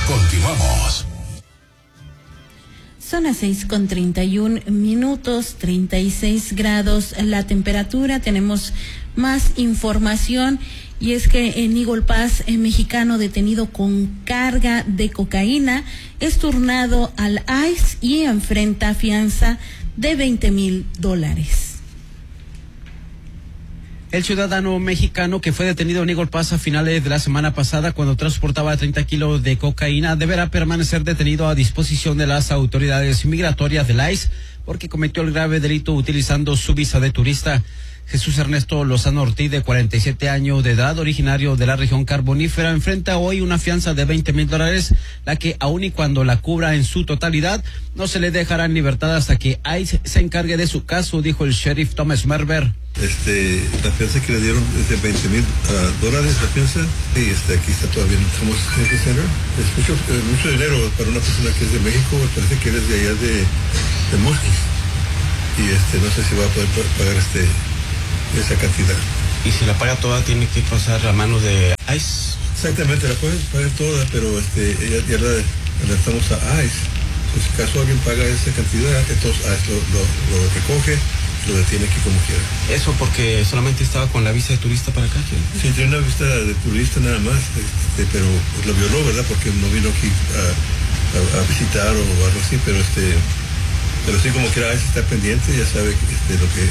Continuamos. Son las 6:31, 36 grados la temperatura. Tenemos más información y es que en Eagle Pass, mexicano detenido con carga de cocaína es turnado al ICE y enfrenta fianza de $20,000. El ciudadano mexicano que fue detenido en Eagle Pass a finales de la semana pasada cuando transportaba 30 kilos de cocaína deberá permanecer detenido a disposición de las autoridades migratorias del ICE porque cometió el grave delito utilizando su visa de turista. Jesús Ernesto Lozano Ortiz, de 47 años de edad, originario de la región carbonífera, enfrenta hoy una fianza de $20,000, la que aun y cuando la cubra en su totalidad, no se le dejará en libertad hasta que ICE se encargue de su caso, dijo el sheriff Thomas Merber. La fianza que le dieron es de $20,000 la fianza, y aquí está todavía, estamos en el center. Es mucho dinero para una persona que es de México, parece que eres de allá de Moscos, y no sé si va a poder pagar esa cantidad. Y si la paga toda, tiene que pasar a manos de ICE. Exactamente, la pueden pagar toda, pero ya la estamos a ICE. Si acaso alguien paga esa cantidad, entonces ICE lo recoge, lo detiene aquí como quiera. Eso porque solamente estaba con la visa de turista para acá. Sí, tiene una visa de turista nada más, pero lo violó, ¿verdad? Porque no vino aquí a visitar o algo así, pero sí, como quiera, ICE está pendiente, ya sabe lo que.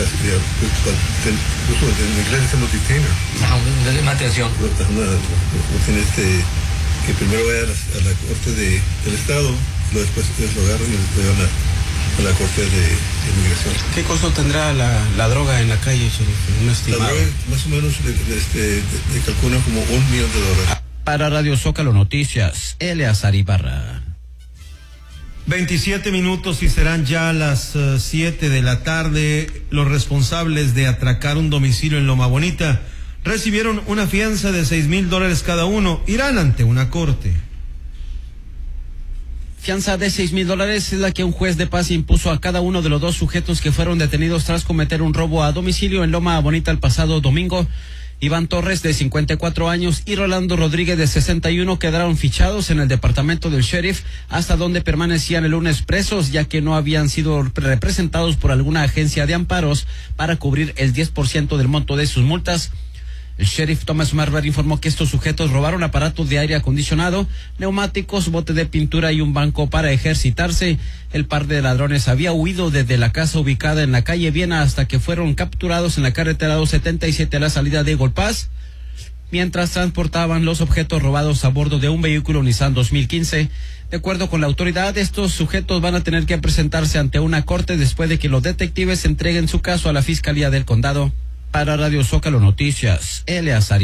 Incluso en inglés decimos detainer. Una atención. Tiene que primero vaya a la corte del estado, luego después lo agarran y lo llevan a la corte de inmigración. ¿Qué costo tendrá la droga en la calle, sheriff? Un estimado. La droga más o menos le calcula como $1 millón. Para Radio Zócalo Noticias, Eleazar Ibarra. 27 minutos y serán ya las 7 de la tarde. Los responsables de atracar un domicilio en Loma Bonita recibieron una fianza de $6,000 cada uno. Irán ante una corte. Fianza de $6,000 es la que un juez de paz impuso a cada uno de los dos sujetos que fueron detenidos tras cometer un robo a domicilio en Loma Bonita el pasado domingo. Iván Torres, de 54 años, y Rolando Rodríguez, de 61, quedaron fichados en el departamento del sheriff, hasta donde permanecían el lunes presos, ya que no habían sido representados por alguna agencia de amparos para cubrir el 10% del monto de sus multas. El sheriff Thomas Marber informó que estos sujetos robaron aparatos de aire acondicionado, neumáticos, bote de pintura y un banco para ejercitarse. El par de ladrones había huido desde la casa ubicada en la calle Viena hasta que fueron capturados en la carretera 277 a la salida de Eagle Pass, mientras transportaban los objetos robados a bordo de un vehículo Nissan 2015. De acuerdo con la autoridad, estos sujetos van a tener que presentarse ante una corte después de que los detectives entreguen su caso a la Fiscalía del Condado. Para Radio Zócalo Noticias, Eleazar.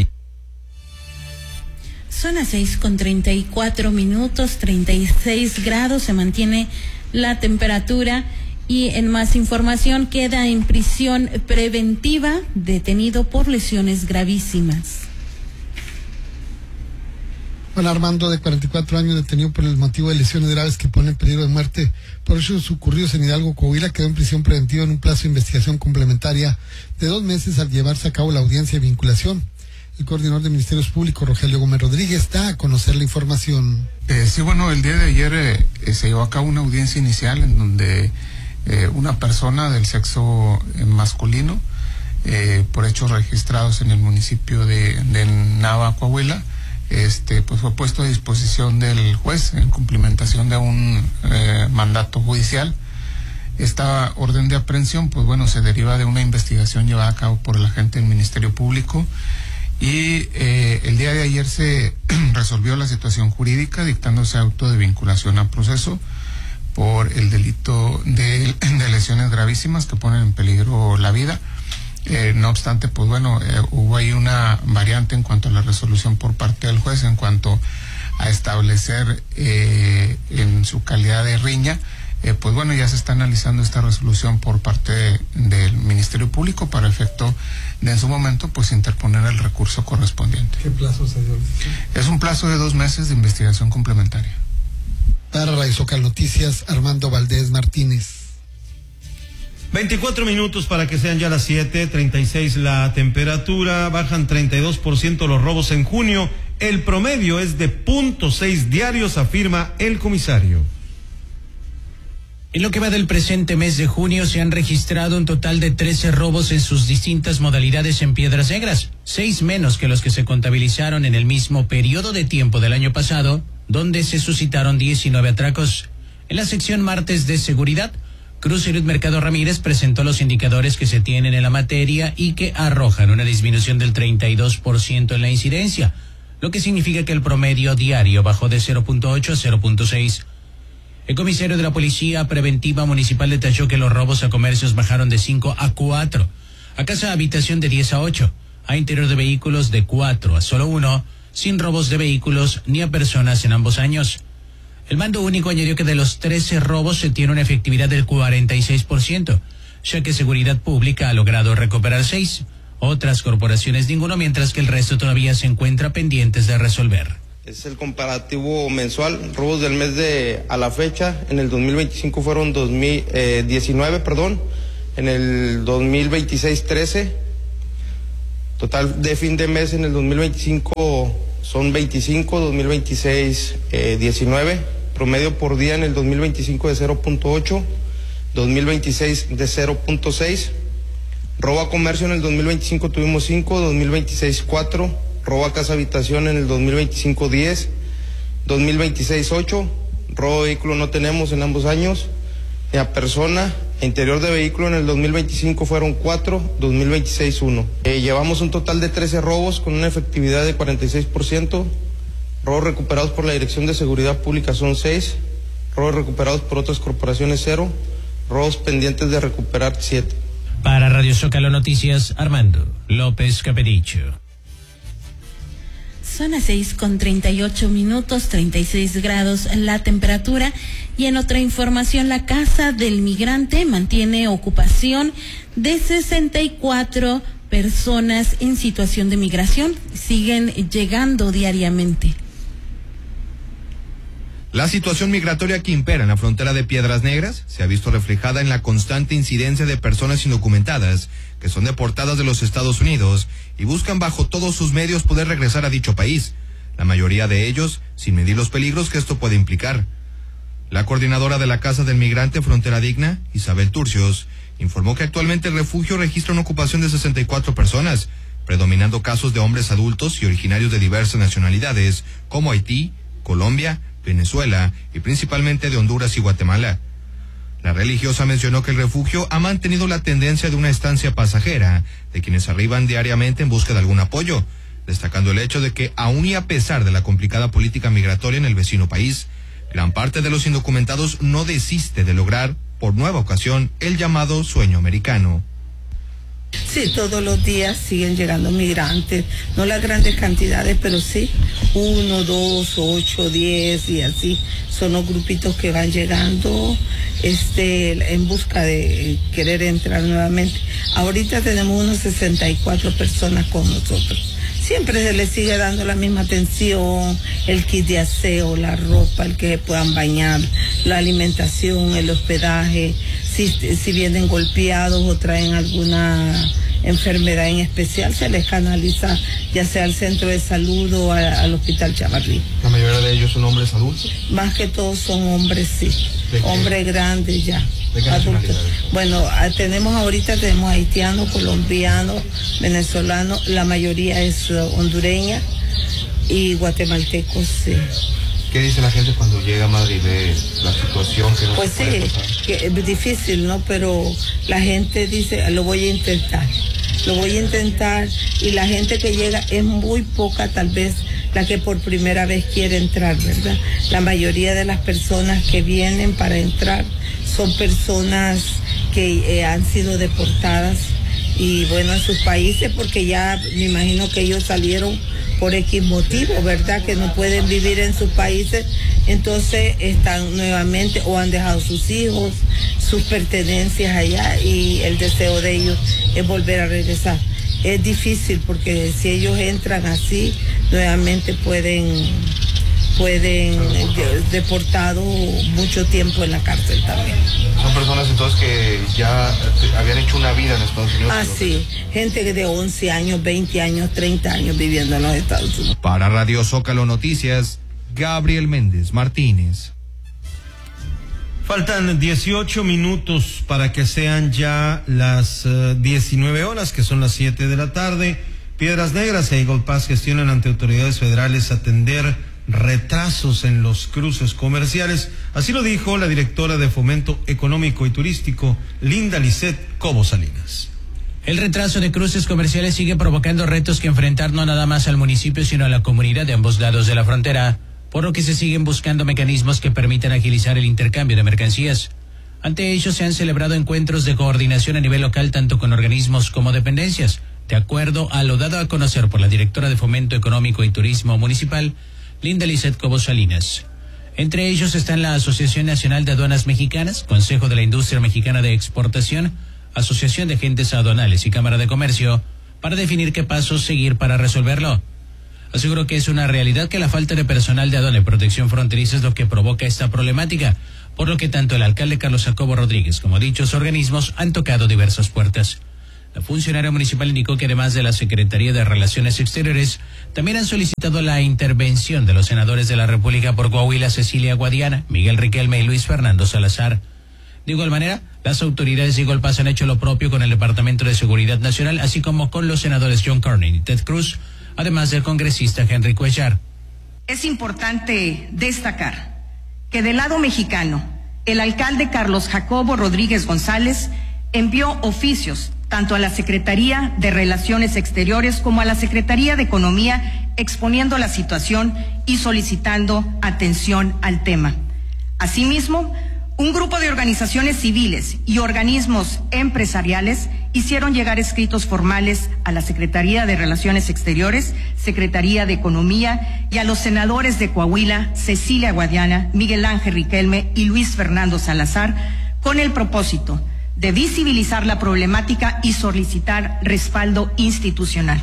Son las 6:34, 36 grados, se mantiene la temperatura. Y en más información, queda en prisión preventiva, detenido por lesiones gravísimas. Juan Armando, de 44 años, detenido por el motivo de lesiones graves que ponen en peligro de muerte por hechos ocurridos en Hidalgo, Coahuila, quedó en prisión preventiva en un plazo de investigación complementaria de 2 meses al llevarse a cabo la audiencia de vinculación. El coordinador de Ministerios Públicos, Rogelio Gómez Rodríguez, da a conocer la información. Sí, bueno, el día de ayer se llevó a cabo una audiencia inicial en donde una persona del sexo masculino, por hechos registrados en el municipio de Nava, Coahuila, pues fue puesto a disposición del juez en cumplimentación de un mandato judicial. Esta orden de aprehensión, pues bueno, se deriva de una investigación llevada a cabo por el agente del Ministerio Público y el día de ayer se resolvió la situación jurídica dictándose auto de vinculación a proceso por el delito de lesiones gravísimas que ponen en peligro la vida. No obstante, pues bueno, hubo ahí una variante en cuanto a la resolución por parte del juez en cuanto a establecer en su calidad de riña, pues bueno, ya se está analizando esta resolución por parte del Ministerio Público para efecto de en su momento pues interponer el recurso correspondiente. ¿Qué plazo se dio? Es un plazo de 2 meses de investigación complementaria. Para Radio Zócalo Noticias, Armando Valdés Martínez. 24 minutos para que sean ya las 7:36 la temperatura. Bajan 32% los robos en junio El promedio es de 0.6 diarios, afirma el comisario. En lo que va del presente mes de junio se han registrado un total de 13 robos en sus distintas modalidades en Piedras Negras, 6 menos que los que se contabilizaron en el mismo periodo de tiempo del año pasado, donde se suscitaron 19 atracos. En la sección martes de seguridad, Cruz Elud Mercado Ramírez presentó los indicadores que se tienen en la materia y que arrojan una disminución del 32% en la incidencia, lo que significa que el promedio diario bajó de 0.8 a 0.6. El comisario de la Policía Preventiva Municipal detalló que los robos a comercios bajaron de 5 a 4, a casa habitación de 10 a 8, a interior de vehículos de 4 a solo 1, sin robos de vehículos ni a personas en ambos años. El mando único añadió que de los 13 robos se tiene una efectividad del 46%, ya que Seguridad Pública ha logrado recuperar 6, otras corporaciones ninguno, mientras que el resto todavía se encuentra pendientes de resolver. Es el comparativo mensual, robos del mes a la fecha. En el 2025 fueron 19, en el 2026 13. Total de fin de mes en el 2025 son 25, 2026 19. Promedio por día en el 2025 de 0.8, 2026 de 0.6. Robo a comercio en el 2025 tuvimos 5, 2026 4. Robo a casa habitación en el 2025 10, 2026 8, robo de vehículo no tenemos en ambos años, y a persona, interior de vehículo en el 2025 fueron 4, 2026 1. Llevamos un total de 13 robos con una efectividad de 46%, robos recuperados por la Dirección de Seguridad Pública son 6, robos recuperados por otras corporaciones 0, robos pendientes de recuperar 7. Para Radio Zócalo Noticias, Armando López Capedicho. Son las 6:38, 36 grados la temperatura. Y en otra información, la Casa del Migrante mantiene ocupación de 64 personas en situación de migración. Siguen llegando diariamente. La situación migratoria que impera en la frontera de Piedras Negras se ha visto reflejada en la constante incidencia de personas indocumentadas que son deportadas de los Estados Unidos y buscan bajo todos sus medios poder regresar a dicho país, la mayoría de ellos sin medir los peligros que esto puede implicar. La coordinadora de la Casa del Migrante Frontera Digna, Isabel Turcios, informó que actualmente el refugio registra una ocupación de 64 personas, predominando casos de hombres adultos y originarios de diversas nacionalidades, como Haití, Colombia, Venezuela y principalmente de Honduras y Guatemala. La religiosa mencionó que el refugio ha mantenido la tendencia de una estancia pasajera de quienes arriban diariamente en busca de algún apoyo, destacando el hecho de que aún y a pesar de la complicada política migratoria en el vecino país, gran parte de los indocumentados no desiste de lograr, por nueva ocasión, el llamado sueño americano. Sí, todos los días siguen llegando migrantes, no las grandes cantidades, pero sí, 1, 2, 8, 10 y así, son los grupitos que van llegando en busca de querer entrar nuevamente. Ahorita tenemos unos 64 personas con nosotros. Siempre se les sigue dando la misma atención, el kit de aseo, la ropa, el que se puedan bañar, la alimentación, el hospedaje, si vienen golpeados o traen alguna enfermedad en especial, se les canaliza ya sea al centro de salud o al hospital Chavarrí. ¿La mayoría de ellos son hombres adultos? Más que todos son hombres, sí, hombres grandes ya. ¿De qué adultos. Bueno, tenemos haitianos, colombianos, venezolanos, la mayoría es hondureña y guatemaltecos, sí. ¿Qué dice la gente cuando llega a Madrid de la situación que no pues se puede sí, pasar? Que es difícil, ¿no? Pero la gente dice, lo voy a intentar y la gente que llega es muy poca, tal vez la que por primera vez quiere entrar, ¿verdad? La mayoría de las personas que vienen para entrar son personas que han sido deportadas y bueno, en sus países, porque ya me imagino que ellos salieron por X motivo, ¿verdad? Que no pueden vivir en sus países, entonces están nuevamente o han dejado sus hijos, sus pertenencias allá y el deseo de ellos es volver a regresar. Es difícil porque si ellos entran así, nuevamente pueden pueden deportado mucho tiempo en la cárcel también. Son personas entonces que ya habían hecho una vida en Estados Unidos. Ah, sí, gente de 11 años, 20 años, 30 años viviendo en los Estados Unidos. Para Radio Zócalo Noticias, Gabriel Méndez Martínez. Faltan 18 minutos para que sean ya las 19 horas, que son las 7 de la tarde. Piedras Negras e Eagle Pass gestionan ante autoridades federales atender retrasos en los cruces comerciales. Así lo dijo la directora de Fomento Económico y Turístico, Linda Lisset Cobo Salinas. El retraso de cruces comerciales sigue provocando retos que enfrentar no nada más al municipio, sino a la comunidad de ambos lados de la frontera, por lo que se siguen buscando mecanismos que permitan agilizar el intercambio de mercancías. Ante ello se han celebrado encuentros de coordinación a nivel local tanto con organismos como dependencias, de acuerdo a lo dado a conocer por la directora de Fomento Económico y Turismo Municipal, Linda Lisset Cobo Salinas. Entre ellos están la Asociación Nacional de Aduanas Mexicanas, Consejo de la Industria Mexicana de Exportación, Asociación de Agentes Aduanales y Cámara de Comercio, para definir qué pasos seguir para resolverlo. Aseguró que es una realidad que la falta de personal de aduana y protección fronteriza es lo que provoca esta problemática, por lo que tanto el alcalde Carlos Jacobo Rodríguez como dichos organismos han tocado diversas puertas. La funcionaria municipal indicó que además de la Secretaría de Relaciones Exteriores, también han solicitado la intervención de los senadores de la República por Coahuila, Cecilia Guadiana, Miguel Riquelme y Luis Fernando Salazar. De igual manera, las autoridades de Eagle Pass han hecho lo propio con el Departamento de Seguridad Nacional, así como con los senadores John Cornyn y Ted Cruz, además del congresista Henry Cuellar. Es importante destacar que del lado mexicano, el alcalde Carlos Jacobo Rodríguez González envió oficios tanto a la Secretaría de Relaciones Exteriores como a la Secretaría de Economía, exponiendo la situación y solicitando atención al tema. Asimismo, un grupo de organizaciones civiles y organismos empresariales hicieron llegar escritos formales a la Secretaría de Relaciones Exteriores, Secretaría de Economía y a los senadores de Coahuila, Cecilia Guadiana, Miguel Ángel Riquelme y Luis Fernando Salazar, con el propósito de visibilizar la problemática y solicitar respaldo institucional.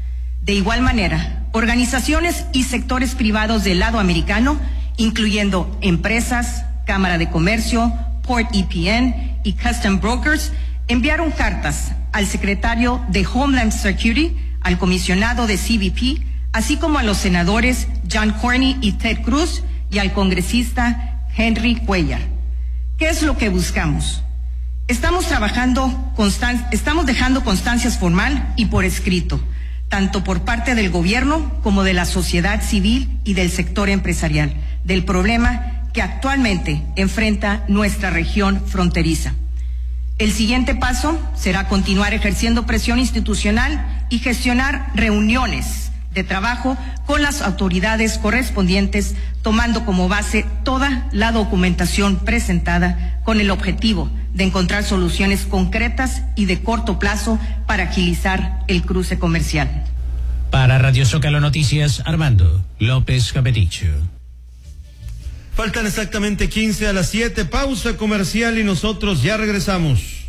De igual manera, organizaciones y sectores privados del lado americano, incluyendo empresas, Cámara de Comercio, Port EPN y Custom Brokers, enviaron cartas al secretario de Homeland Security, al comisionado de CBP, así como a los senadores John Cornyn y Ted Cruz y al congresista Henry Cuellar. ¿Qué es lo que buscamos? Estamos dejando constancias formal y por escrito, tanto por parte del gobierno como de la sociedad civil y del sector empresarial, del problema que actualmente enfrenta nuestra región fronteriza. El siguiente paso será continuar ejerciendo presión institucional y gestionar reuniones de trabajo con las autoridades correspondientes, tomando como base toda la documentación presentada con el objetivo de encontrar soluciones concretas y de corto plazo para agilizar el cruce comercial. Para Radio Zócalo Noticias, Armando López Capeticho. Faltan exactamente 15 a las 7, pausa comercial y nosotros ya regresamos.